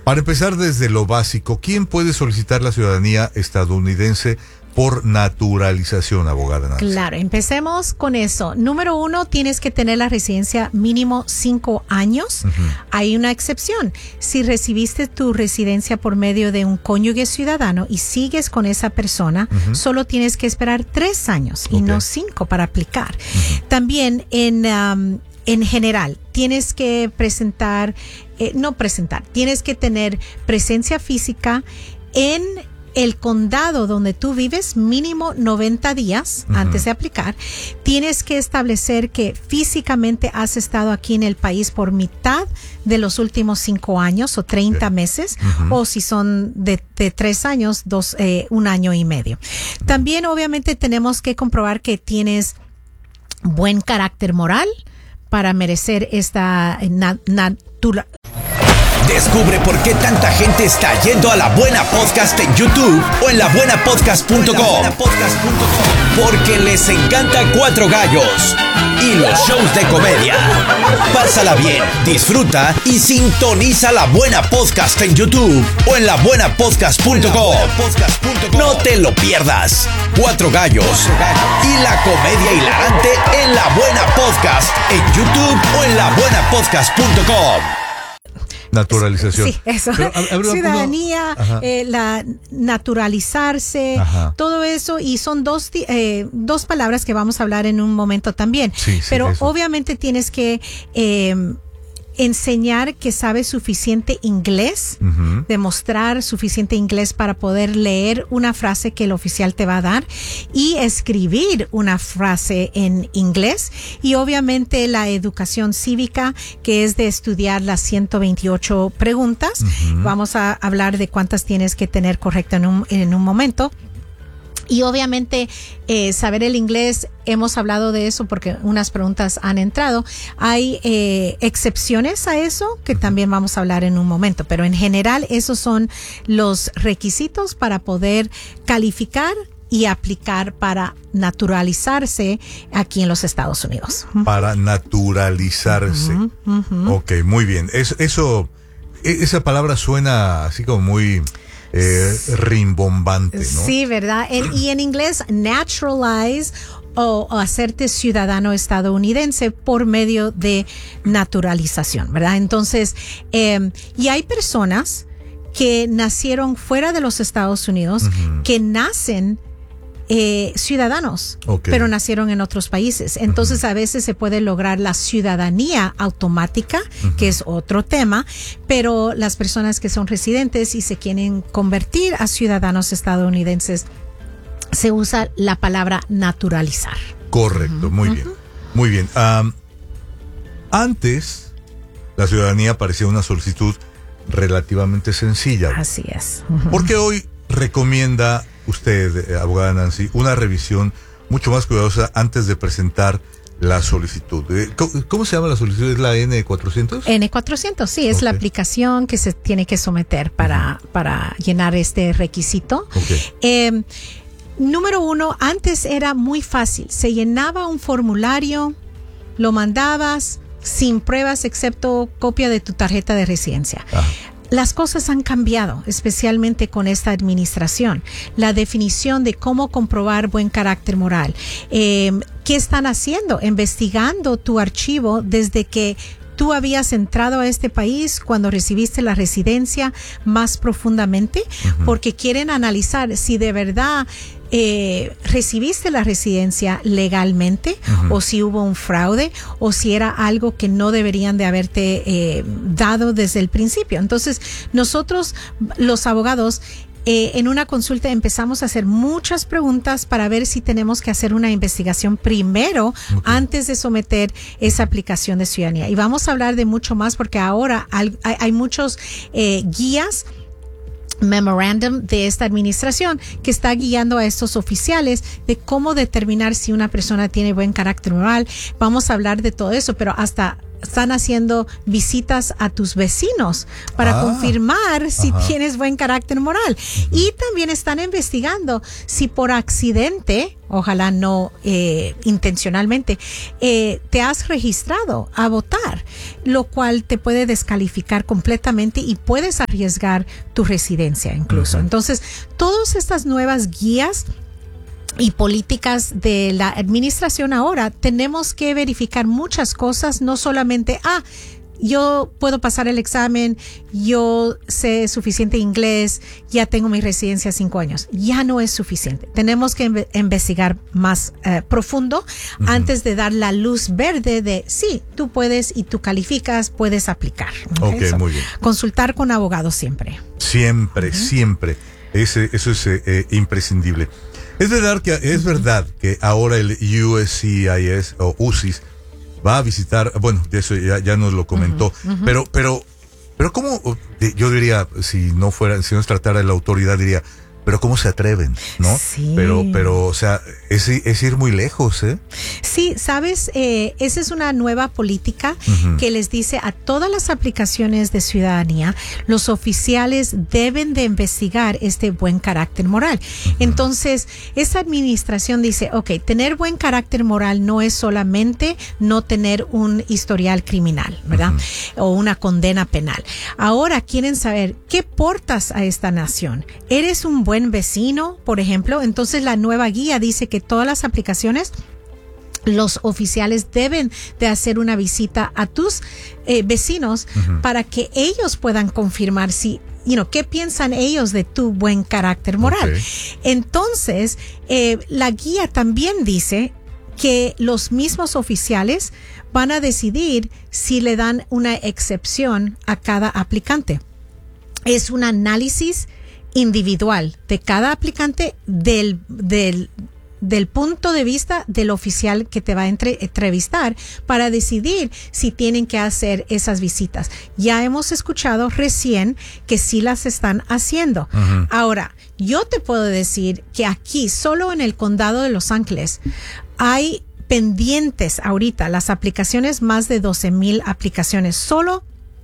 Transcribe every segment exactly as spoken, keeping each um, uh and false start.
Para empezar desde lo básico, ¿quién puede solicitar la ciudadanía estadounidense por naturalización, abogada Nancy? Claro, empecemos con eso. Número uno, tienes que tener la residencia mínimo cinco años. Uh-huh. Hay una excepción. Si recibiste tu residencia por medio de un cónyuge ciudadano y sigues con esa persona, uh-huh. solo tienes que esperar tres años y okay. no cinco para aplicar. Uh-huh. También en... Um, En general, tienes que presentar, eh, no presentar, tienes que tener presencia física en el condado donde tú vives, mínimo noventa días uh-huh. antes de aplicar. Tienes que establecer que físicamente has estado aquí en el país por mitad de los últimos cinco años o treinta okay. meses, uh-huh. o si son de, de tres años, dos, eh, un año y medio. Uh-huh. También, obviamente, tenemos que comprobar que tienes buen carácter moral para merecer esta na- natura. Descubre por qué tanta gente está yendo a La Buena Podcast en YouTube o en la buena podcast punto com. Porque les encanta Cuatro Gallos y los shows de comedia. Pásala bien, disfruta y sintoniza La Buena Podcast en YouTube o en la buena podcast punto com. No te lo pierdas. Cuatro Gallos y la comedia hilarante en La Buena Podcast en YouTube o en la buena podcast punto com. Naturalización. Sí, eso. Pero, ciudadanía, eh, la naturalizarse, ajá. todo eso, y son dos eh, dos palabras que vamos a hablar en un momento también. Sí, sí, pero eso. Obviamente tienes que eh, enseñar que sabes suficiente inglés, uh-huh. demostrar suficiente inglés para poder leer una frase que el oficial te va a dar y escribir una frase en inglés, y obviamente la educación cívica, que es de estudiar las ciento veintiocho preguntas. Uh-huh. Vamos a hablar de cuántas tienes que tener correcta en un, en un momento. Y obviamente eh, saber el inglés, hemos hablado de eso porque unas preguntas han entrado. Hay eh, excepciones a eso que también vamos a hablar en un momento, pero en general esos son los requisitos para poder calificar y aplicar para naturalizarse aquí en los Estados Unidos. Para naturalizarse. Uh-huh, uh-huh. Ok, muy bien. Es, eso, esa palabra suena así como muy... Eh, rimbombante, ¿no? Sí, ¿verdad? En, y en inglés, naturalize o, o hacerte ciudadano estadounidense por medio de naturalización, ¿verdad? Entonces, eh, y hay personas que nacieron fuera de los Estados Unidos, uh-huh. que nacen Eh, ciudadanos, okay. pero nacieron en otros países. Entonces, uh-huh. a veces se puede lograr la ciudadanía automática, uh-huh. que es otro tema, pero las personas que son residentes y se quieren convertir a ciudadanos estadounidenses, se usa la palabra naturalizar. Correcto, uh-huh. muy bien. Muy bien. Um, antes, la ciudadanía parecía una solicitud relativamente sencilla. Así es. Uh-huh. Porque hoy recomienda usted, eh, abogada Nancy, una revisión mucho más cuidadosa antes de presentar la solicitud. Eh, ¿cómo, ¿Cómo se llama la solicitud? ¿Es la N cuatrocientos? N cuatrocientos, sí, es okay. la aplicación que se tiene que someter para, uh-huh. para llenar este requisito. Okay. Eh, número uno, antes era muy fácil. Se llenaba un formulario, lo mandabas sin pruebas excepto copia de tu tarjeta de residencia. Uh-huh. Las cosas han cambiado, especialmente con esta administración. La definición de cómo comprobar buen carácter moral. Eh, ¿Qué están haciendo? Investigando tu archivo desde que tú habías entrado a este país, cuando recibiste la residencia, más profundamente, uh-huh. porque quieren analizar si de verdad eh, recibiste la residencia legalmente, uh-huh. o si hubo un fraude, o si era algo que no deberían de haberte eh, dado desde el principio. Entonces, nosotros, los abogados, Eh, en una consulta empezamos a hacer muchas preguntas para ver si tenemos que hacer una investigación primero, okay. antes de someter esa aplicación de ciudadanía. Y vamos a hablar de mucho más porque ahora hay, hay muchos eh, guías, memorandum de esta administración que está guiando a estos oficiales de cómo determinar si una persona tiene buen carácter moral. Vamos a hablar de todo eso, pero hasta están haciendo visitas a tus vecinos para ah, confirmar si ajá. tienes buen carácter moral. Uh-huh. Y también están investigando si por accidente, ojalá no eh, intencionalmente, eh, te has registrado a votar, lo cual te puede descalificar completamente y puedes arriesgar tu residencia incluso. Uh-huh. Entonces, todas estas nuevas guías y políticas de la administración ahora, tenemos que verificar muchas cosas, no solamente, ah, yo puedo pasar el examen, yo sé suficiente inglés, ya tengo mi residencia cinco años. Ya no es suficiente. Tenemos que inve- investigar más eh, profundo uh-huh. antes de dar la luz verde de sí, tú puedes y tú calificas, puedes aplicar. Ok, so, muy bien. Consultar con abogados siempre. Siempre, uh-huh. siempre. Ese, eso es eh, imprescindible. Es verdad que es verdad que ahora el U S C I S o U C I S va a visitar, bueno, de eso ya, ya nos lo comentó, uh-huh, uh-huh. pero pero pero cómo, yo diría, si no fuera, si no se tratara de la autoridad, diría, pero cómo se atreven, ¿no? Sí. Pero pero o sea, es, es ir muy lejos, ¿eh? Sí, sabes, eh, esa es una nueva política uh-huh. que les dice a todas las aplicaciones de ciudadanía, los oficiales deben de investigar este buen carácter moral. Uh-huh. Entonces, esa administración dice, ok, tener buen carácter moral no es solamente no tener un historial criminal, ¿verdad? Uh-huh. O una condena penal. Ahora quieren saber qué portas a esta nación. ¿Eres un buen vecino, por ejemplo? Entonces, la nueva guía dice que todas las aplicaciones, los oficiales deben de hacer una visita a tus eh, vecinos uh-huh. para que ellos puedan confirmar si, you know, qué piensan ellos de tu buen carácter moral. Okay. Entonces, eh, la guía también dice que los mismos oficiales van a decidir si le dan una excepción a cada aplicante. Es un análisis individual de cada aplicante del, del, del punto de vista del oficial que te va a entre, entrevistar para decidir si tienen que hacer esas visitas. Ya hemos escuchado recién que sí las están haciendo. Uh-huh. Ahora, yo te puedo decir que aquí, solo en el condado de Los Ángeles, hay pendientes ahorita, las aplicaciones, más de doce mil aplicaciones, solo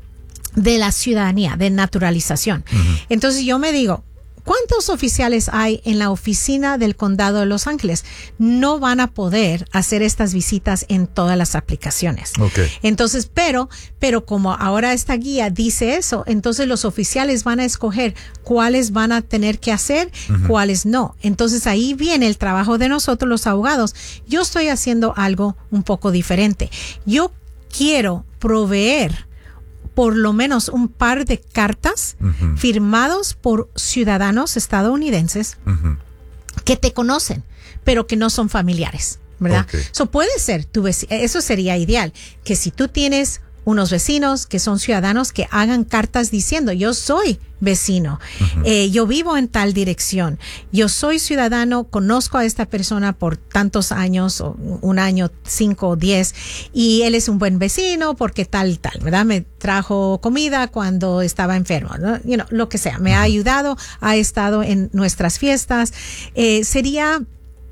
de la ciudadanía, de naturalización. Uh-huh. Entonces yo me digo, ¿cuántos oficiales hay en la oficina del condado de Los Ángeles? No van a poder hacer estas visitas en todas las aplicaciones. Okay. Entonces, pero, pero como ahora esta guía dice eso, entonces los oficiales van a escoger cuáles van a tener que hacer, uh-huh. cuáles no. Entonces ahí viene el trabajo de nosotros los abogados. Yo estoy haciendo algo un poco diferente. Yo quiero proveer por lo menos un par de cartas uh-huh. firmados por ciudadanos estadounidenses uh-huh. que te conocen, pero que no son familiares, ¿verdad? Okay. So puede ser tu vecino, eso sería ideal, que si tú tienes unos vecinos que son ciudadanos, que hagan cartas diciendo, yo soy vecino, uh-huh. eh, yo vivo en tal dirección, yo soy ciudadano, conozco a esta persona por tantos años, o un año, cinco o diez, y él es un buen vecino porque tal y tal, ¿verdad? Me trajo comida cuando estaba enfermo, ¿no? You know, lo que sea, me uh-huh. ha ayudado, ha estado en nuestras fiestas. Eh, sería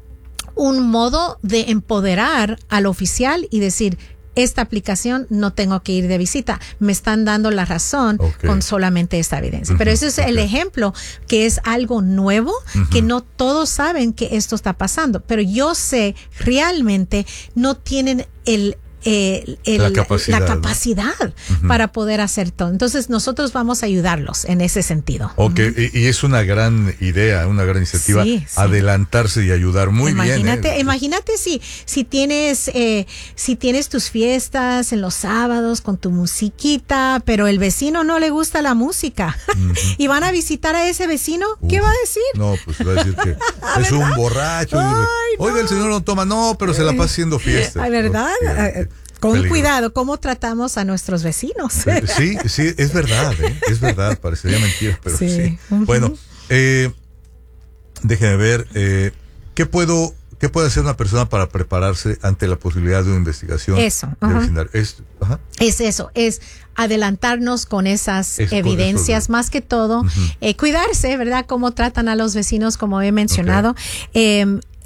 un modo de empoderar al oficial y decir, esta aplicación no tengo que ir de visita, me están dando la razón okay. con solamente esta evidencia. Uh-huh. Pero ese es okay. el ejemplo, que es algo nuevo, uh-huh. que no todos saben que esto está pasando, pero yo sé realmente no tienen el El, el, la capacidad, la capacidad ¿no? uh-huh. para poder hacer todo. Entonces nosotros vamos a ayudarlos en ese sentido. Ok, uh-huh. y, y es una gran idea, una gran iniciativa, sí, sí. adelantarse y ayudar muy imagínate, bien. ¿eh? Imagínate si, si tienes eh, si tienes tus fiestas en los sábados con tu musiquita, pero el vecino no le gusta la música uh-huh. y van a visitar a ese vecino, Uf, ¿qué va a decir? No, pues va a decir que es un borracho. Ay, y, Oiga, no. el señor no toma, no, pero se la pasa haciendo fiesta. Ay, ¿verdad? Okay. Con Peligro. Cuidado, ¿cómo tratamos a nuestros vecinos? Sí, sí, es verdad, ¿eh? es verdad, parecería mentira, pero sí. sí. Uh-huh. Bueno, eh, déjenme ver, eh, ¿qué puedo, qué puede hacer una persona para prepararse ante la posibilidad de una investigación? Eso. Uh-huh. Es, uh-huh. es eso, es adelantarnos con esas es evidencias, eso, más que todo, uh-huh. eh, cuidarse, ¿verdad? Cómo tratan a los vecinos, como he mencionado. Okay. Eh,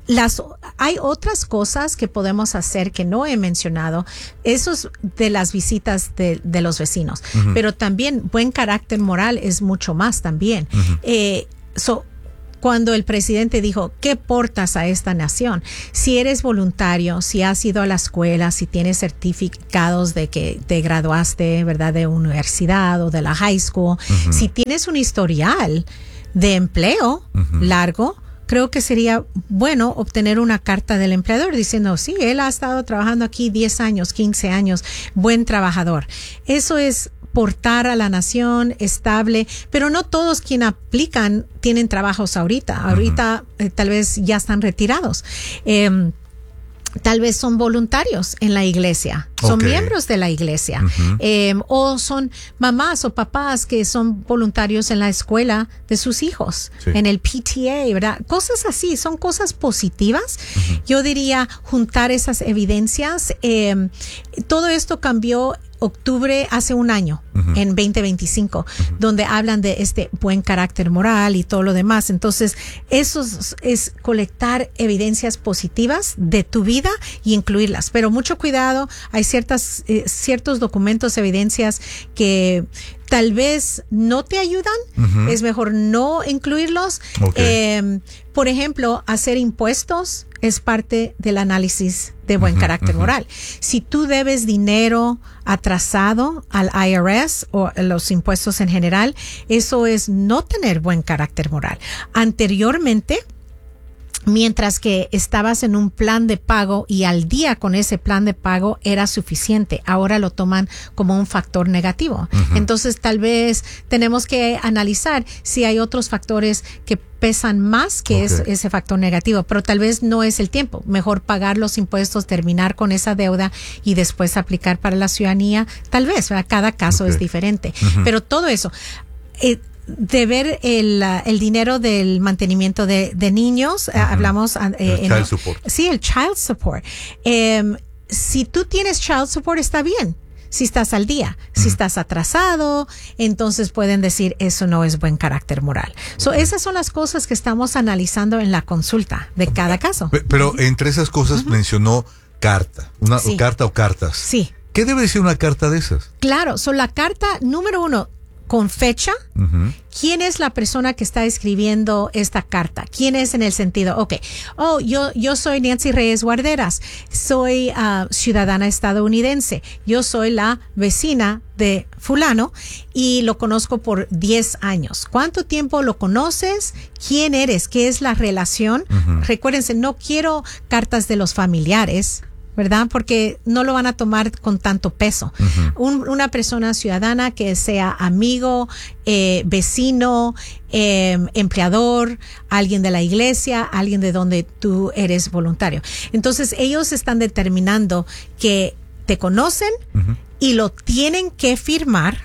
Las, hay otras cosas que podemos hacer que no he mencionado, esos de las visitas de, de los vecinos, uh-huh. pero también buen carácter moral es mucho más también. Uh-huh. Eh, so, cuando el presidente dijo, ¿qué portas a esta nación? Si eres voluntario, si has ido a la escuela, si tienes certificados de que te graduaste, ¿verdad?, de universidad o de la high school, uh-huh. si tienes un historial de empleo uh-huh. largo, creo que sería bueno obtener una carta del empleador diciendo, sí, él ha estado trabajando aquí diez años, quince años, buen trabajador. Eso es portar a la nación estable, pero no todos quienes aplican tienen trabajos ahorita. Ahorita uh-huh. eh, tal vez ya están retirados. Eh, Tal vez son voluntarios en la iglesia, son okay. miembros de la iglesia, uh-huh. eh, o son mamás o papás que son voluntarios en la escuela de sus hijos, sí. en el P T A, ¿verdad? Cosas así, son cosas positivas. Uh-huh. Yo diría juntar esas evidencias. Eh, todo esto cambió octubre hace un año, uh-huh. en veinte veinticinco, uh-huh. donde hablan de este buen carácter moral y todo lo demás. Entonces, eso es, es colectar evidencias positivas de tu vida y incluirlas. Pero mucho cuidado, hay ciertas, eh, ciertos documentos, evidencias que tal vez no te ayudan, uh-huh. es mejor no incluirlos. Okay. Eh, por ejemplo, hacer impuestos es parte del análisis de buen uh-huh, carácter uh-huh. moral. Si tú debes dinero atrasado al I R S o los impuestos en general, eso es no tener buen carácter moral. Anteriormente, mientras que estabas en un plan de pago y al día con ese plan de pago era suficiente, ahora lo toman como un factor negativo. Uh-huh. Entonces, tal vez tenemos que analizar si hay otros factores que pesan más que okay. es, ese factor negativo, pero tal vez no es el tiempo. Mejor pagar los impuestos, terminar con esa deuda y después aplicar para la ciudadanía. Tal vez, ¿verdad? Cada caso okay. es diferente. Uh-huh. Pero todo eso... Eh, de ver el, el dinero del mantenimiento de, de niños, uh-huh. hablamos... Eh, el en, child support. Sí, el child support. Eh, si tú tienes child support, está bien. Si estás al día, uh-huh. si estás atrasado, entonces pueden decir eso no es buen carácter moral. So, uh-huh. esas son las cosas que estamos analizando en la consulta de cada caso. Pero uh-huh. entre esas cosas uh-huh. mencionó carta, una sí. carta o cartas. Sí. ¿Qué debe decir una carta de esas? Claro, so la carta número uno, con fecha, uh-huh. ¿quién es la persona que está escribiendo esta carta? ¿Quién es en el sentido, ok, oh, yo, yo soy Nancy Reyes Guarderas, soy uh, ciudadana estadounidense, yo soy la vecina de fulano y lo conozco por diez años. ¿Cuánto tiempo lo conoces? ¿Quién eres? ¿Qué es la relación? Uh-huh. Recuérdense, no quiero cartas de los familiares, ¿verdad? Porque no lo van a tomar con tanto peso. Uh-huh. Un, una persona ciudadana que sea amigo, eh, vecino, eh, empleador, alguien de la iglesia, alguien de donde tú eres voluntario. Entonces, ellos están determinando que te conocen uh-huh. y lo tienen que firmar.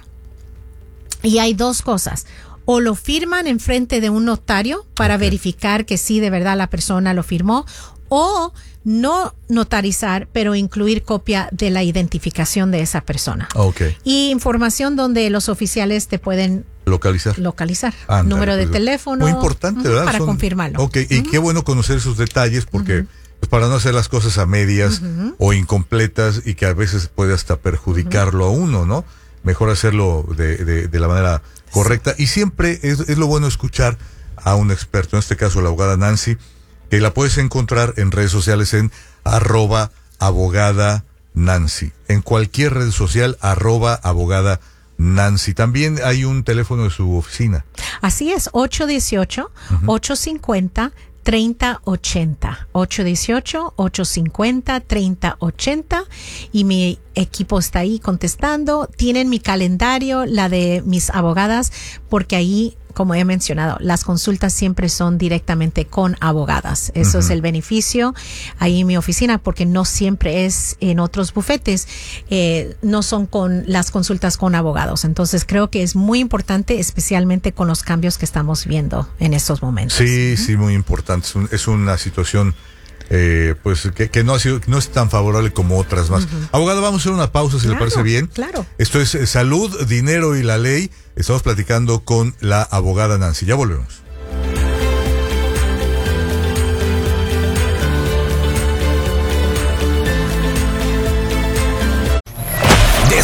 Y hay dos cosas. O lo firman en frente de un notario para okay. verificar que sí, de verdad, la persona lo firmó, o no notarizar, pero incluir copia de la identificación de esa persona. Okay. Y información donde los oficiales te pueden localizar. Localizar. Ándale, número de pues, teléfono. Muy importante, uh-huh, ¿verdad? Para Son, confirmarlo. Ok, y uh-huh. qué bueno conocer esos detalles porque... Uh-huh. Pues para no hacer las cosas a medias uh-huh. o incompletas y que a veces puede hasta perjudicarlo uh-huh. a uno, ¿no? Mejor hacerlo de, de, de la manera correcta. Sí. Y siempre es, es lo bueno escuchar a un experto, en este caso la abogada Nancy, que la puedes encontrar en redes sociales en arroba abogada Nancy. En cualquier red social, arroba abogada Nancy. También hay un teléfono de su oficina. Así es, ocho uno ocho, ocho cinco cero, treinta ochenta. ocho uno ocho, ocho cinco cero, treinta ochenta. Y mi equipo está ahí contestando. Tienen mi calendario, la de mis abogadas, porque ahí, como he mencionado, las consultas siempre son directamente con abogadas. Eso uh-huh. es el beneficio ahí en mi oficina, porque no siempre es en otros bufetes, eh, no son con las consultas con abogados. Entonces creo que es muy importante, especialmente con los cambios que estamos viendo en estos momentos. Sí, uh-huh. sí, muy importante. Es, un, es una situación eh, pues que, que no ha sido, no es tan favorable como otras más. Uh-huh. Abogado, vamos a hacer una pausa si claro, le parece bien. Claro. Esto es eh, Salud, Dinero y la Ley. Estamos platicando con la abogada Nancy. Ya volvemos.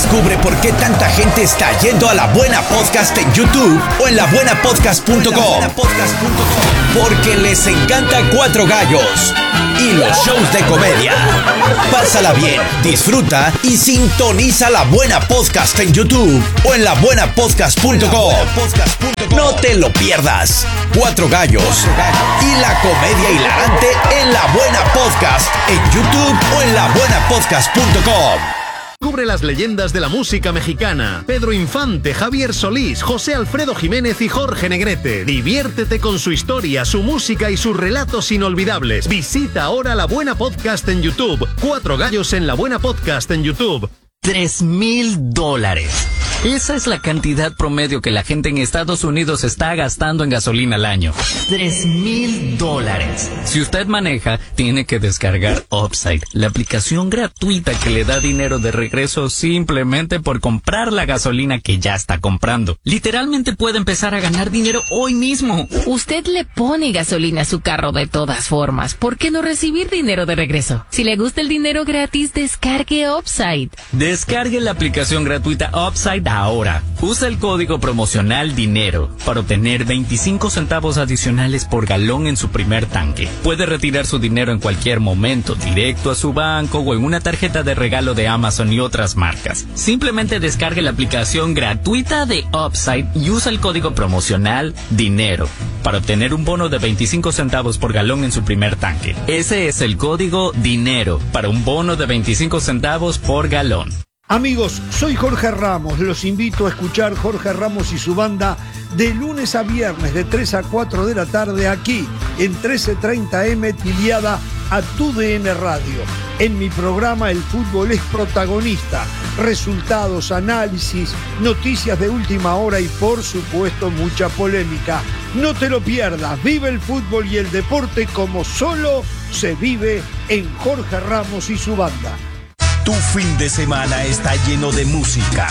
Descubre por qué tanta gente está yendo a La Buena Podcast en YouTube o en la buena podcast punto com. Porque les encanta Cuatro Gallos y los shows de comedia. Pásala bien, disfruta y sintoniza La Buena Podcast en YouTube o en la buena podcast punto com. No te lo pierdas. Cuatro Gallos y la comedia hilarante en La Buena Podcast en YouTube o en la buena podcast punto com. Cubre las leyendas de la música mexicana. Pedro Infante, Javier Solís, José Alfredo Jiménez y Jorge Negrete. Diviértete con su historia, su música y sus relatos inolvidables. Visita ahora La Buena Podcast en YouTube. Cuatro Gallos en La Buena Podcast en YouTube. Tres mil dólares. Esa es la cantidad promedio que la gente en Estados Unidos está gastando en gasolina al año. Tres mil dólares. Si usted maneja, tiene que descargar Upside, la aplicación gratuita que le da dinero de regreso simplemente por comprar la gasolina que ya está comprando. Literalmente puede empezar a ganar dinero hoy mismo. Usted le pone gasolina a su carro de todas formas. ¿Por qué no recibir dinero de regreso? Si le gusta el dinero gratis, descargue Upside. Descargue la aplicación gratuita Upside ahora. Usa el código promocional DINERO para obtener veinticinco centavos adicionales por galón en su primer tanque. Puede retirar su dinero en cualquier momento, directo a su banco o en una tarjeta de regalo de Amazon y otras marcas. Simplemente descargue la aplicación gratuita de Upside y usa el código promocional DINERO para obtener un bono de veinticinco centavos por galón en su primer tanque. Ese es el código DINERO para un bono de veinticinco centavos por galón. Amigos, soy Jorge Ramos, los invito a escuchar Jorge Ramos y su banda de lunes a viernes de tres a cuatro de la tarde aquí en trece treinta eme afiliada a Tu D N Radio. En mi programa el fútbol es protagonista, resultados, análisis, noticias de última hora y por supuesto mucha polémica. No te lo pierdas, vive el fútbol y el deporte como solo se vive en Jorge Ramos y su banda. Tu fin de semana está lleno de música,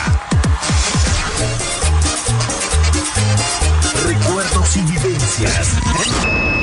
recuerdos y vivencias.